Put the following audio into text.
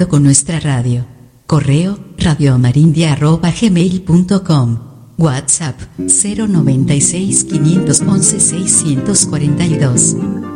contacto con nuestra radio. Correo radioamarindia@gmail.com. WhatsApp 096 511 642.